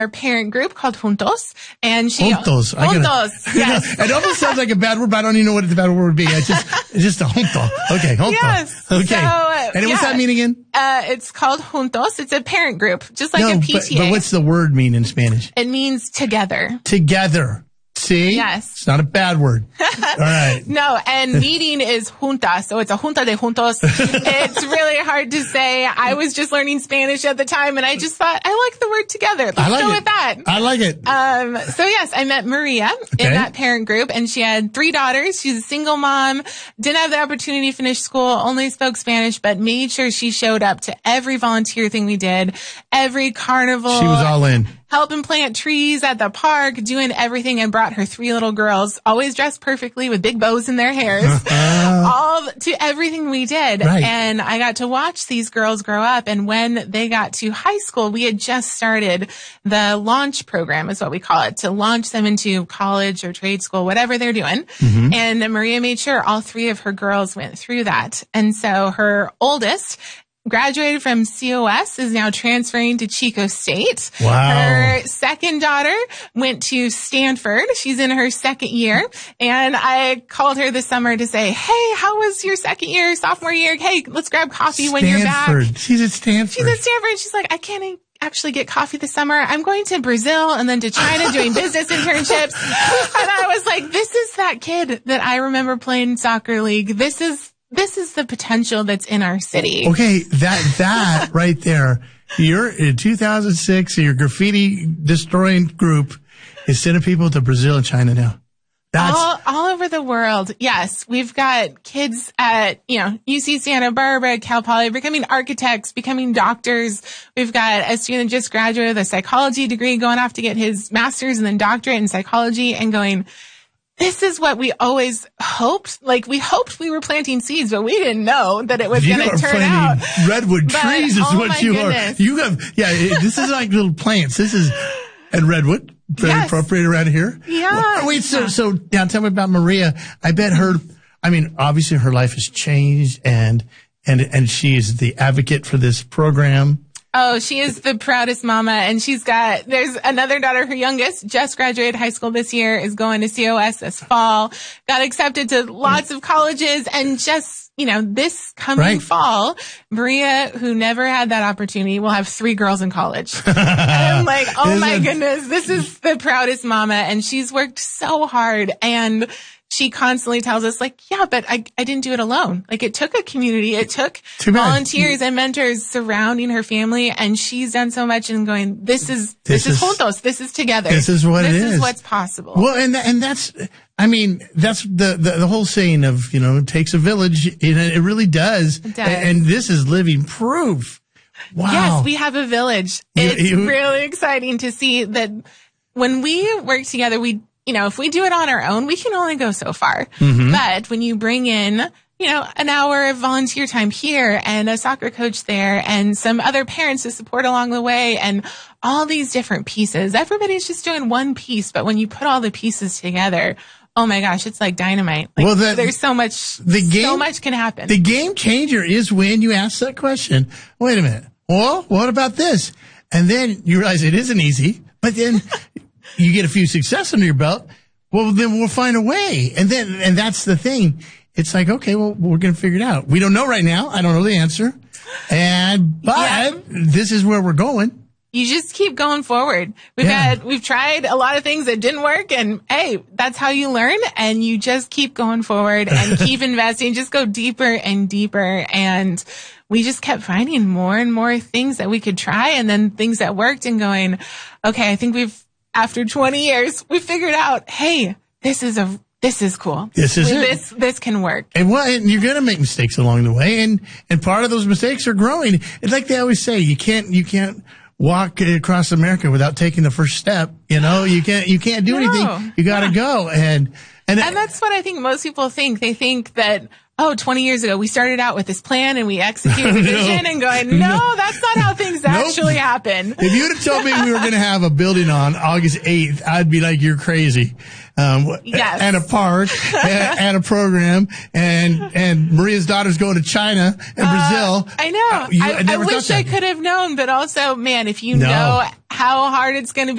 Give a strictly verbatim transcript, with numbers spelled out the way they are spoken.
our parent group called Juntos, and she Juntos. I Juntos. gotta, Yes. It almost sounds like a bad word, but I don't even know what the bad word would be. It's just, it's just a junto. Okay, junto. Yes. Okay. So, uh, and yeah. what's that mean again? Uh, it's called Juntos. It's a parent group, just like no, a P T A. But, but what's the word mean in Spanish? It means together. Together. See? Yes. It's not a bad word. All right. No, and meeting is junta, so it's a junta de juntos. It's really hard to say. I was just learning Spanish at the time, and I just thought, I like the word together. Let's I like go it. with that. I like it. Um, so yes, I met Maria Okay. in that parent group, and she had three daughters. She's a single mom, didn't have the opportunity to finish school, only spoke Spanish, but made sure she showed up to every volunteer thing we did, every carnival. She was all in. Helping plant trees at the park, doing everything, and brought her three little girls, always dressed perfectly with big bows in their hairs, all to everything we did. Right. And I got to watch these girls grow up. And when they got to high school, we had just started the launch program, is what we call it, to launch them into college or trade school, whatever they're doing. Mm-hmm. And Maria made sure all three of her girls went through that. And so her oldest graduated from C O S, is now transferring to Chico State. Wow. Her second daughter went to Stanford. She's in her second year. And I called her this summer to say, hey, how was your second year, sophomore year? Hey, let's grab coffee when you're back. Stanford. She's at Stanford. She's at Stanford. She's like, I can't actually get coffee this summer. I'm going to Brazil and then to China doing business internships. And I was like, this is that kid that I remember playing soccer league. This is This is the potential that's in our city. Okay, that that right there. You're in two thousand six, your graffiti destroying group is sending people to Brazil and China now. That's all, all over the world. Yes, we've got kids at, you know, U C Santa Barbara, Cal Poly, becoming architects, becoming doctors. We've got a student that just graduated with a psychology degree, going off to get his master's and then doctorate in psychology, and going, this is what we always hoped. Like, we hoped we were planting seeds, but we didn't know that it was going to turn out. Redwood But, trees is oh what my you goodness. are. You have, yeah, it, this is like little plants. This is, and redwood, very Yes. appropriate around here. Yeah. Well, wait, so, so now tell me about Maria. I bet her, I mean, obviously her life has changed, and, and, and she is the advocate for this program. Oh, she is the proudest mama, and she's got, there's another daughter, her youngest, just graduated high school this year, is going to C O S this fall, got accepted to lots of colleges, and just, you know, this coming Right. fall, Maria, who never had that opportunity, will have three girls in college. And I'm like, oh Isn't my it- goodness, this is the proudest mama, and she's worked so hard, and she constantly tells us, like, yeah, but I, I didn't do it alone. Like, it took a community. It took Too bad. volunteers and mentors surrounding her family, and she's done so much and going, this is, this, This is is- juntos. This is together. This is what this it This is. is what's possible. Well, and, and that's, I mean, that's the, the, the whole saying of, you know, it takes a village. It, it really does. It does. And this is living proof. Wow. Yes, we have a village. You- It's you- really exciting to see that when we work together, we, you know, if we do it on our own, we can only go so far. Mm-hmm. But when you bring in, you know, an hour of volunteer time here and a soccer coach there and some other parents to support along the way and all these different pieces, everybody's just doing one piece. But when you put all the pieces together, oh my gosh, it's like dynamite. Like, Well, the- there's so much, the game- so much can happen. The game changer is when you ask that question. Wait a minute. Well, what about this? And then you realize it isn't easy, but then you get a few success under your belt. Well, then we'll find a way. And then, and that's the thing. It's like, okay, well, we're going to figure it out. We don't know right now. I don't know the answer. And, but Yeah. this is where we're going. You just keep going forward. We've Yeah. had, we've tried a lot of things that didn't work, and hey, that's how you learn, and you just keep going forward and keep investing, just go deeper and deeper. And we just kept finding more and more things that we could try, and then things that worked, and going, okay, I think we've, after twenty years, we figured out, hey, this is a, this is cool. This is Like, it. This, this can work. And well, and you're going to make mistakes along the way. And, and part of those mistakes are growing. It's like they always say, you can't, you can't walk across America without taking the first step. You know, you can't, you can't do No. anything. You got to go. And, and, And that's what I think most people think. They think that, oh, twenty years ago, we started out with this plan and we executed the vision, and going, no, no, that's not how things nope. actually happen. If you'd have told me we were going to have a building on August eighth, I'd be like, you're crazy. Um, yes. and a park and, and a program, and, and Maria's daughter's going to China and uh, Brazil. I know. Uh, you, I, I, I wish I could have known, but also, man, if you no. know how hard it's going to be.